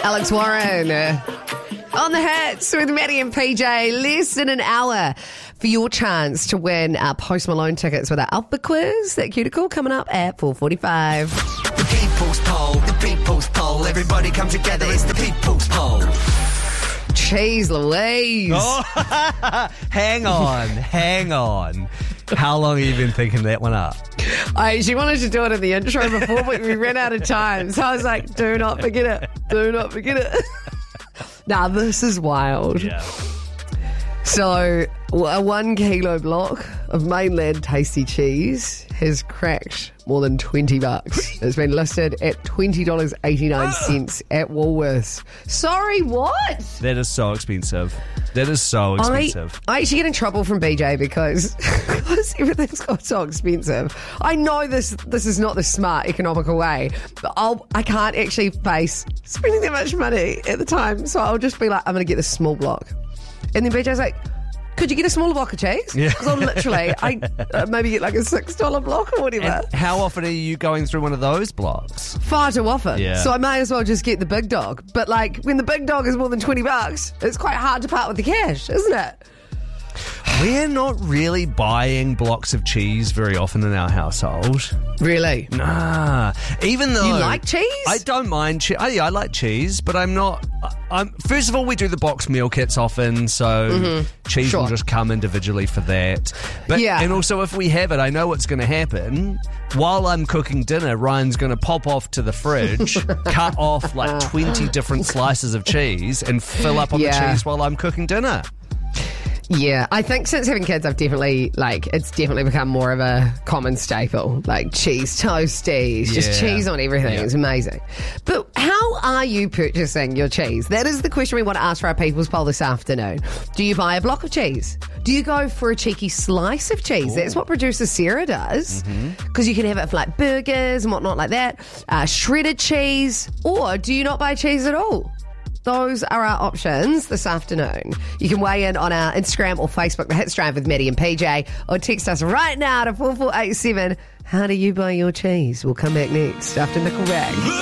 Alex Warren on the hits with Maddie and PJ. Less than an hour for your chance to win our Post Malone tickets with our Alpha Quiz. That cuticle coming up at 4:45. The people's poll, everybody come together, it's the people's poll. Jeez Louise. Oh, hang on. How long have you been thinking that one up? I actually wanted to do it in the intro before, but we ran out of time. So I was like, do not forget it. Do not forget it. Now, this is wild. Yeah. So, a 1 kilo block of mainland tasty cheese has cracked more than $20. It's been listed at $20.89 at Woolworths. Sorry, what? That is so expensive. I actually get in trouble from BJ because everything's got so expensive. I know this is not the smart, economical way, but I can't actually face spending that much money at the time. So I'll just be like, I'm going to get this small block. And then BJ's like, could you get a smaller block of cheese? Yeah. Because I maybe get like a $6 block or whatever. And how often are you going through one of those blocks? Far too often. Yeah. So I may as well just get the big dog. But like when the big dog is more than $20, it's quite hard to part with the cash, isn't it? We're not really buying blocks of cheese very often in our household. Really? Nah. Even though... You like cheese? I don't mind cheese. I like cheese, but I'm not... first of all, we do the box meal kits often, so cheese will just come individually for that. But, yeah. And also, if we have it, I know what's going to happen. While I'm cooking dinner, Ryan's going to pop off to the fridge, cut off like 20 different slices of cheese and fill up on the cheese while I'm cooking dinner. Yeah, I think since having kids, it's definitely become more of a common staple. Like cheese toasties, just cheese on everything. Yeah. It's amazing. But how are you purchasing your cheese? That is the question we want to ask for our People's Poll this afternoon. Do you buy a block of cheese? Do you go for a cheeky slice of cheese? Ooh. That's what producer Sarah does. Because you can have it for like burgers and whatnot like that. Shredded cheese. Or do you not buy cheese at all? Those are our options this afternoon. You can weigh in on our Instagram or Facebook, The Hits Drive with Maddie and PJ, or text us right now to 4487. How do you buy your cheese? We'll come back next after Nickelback.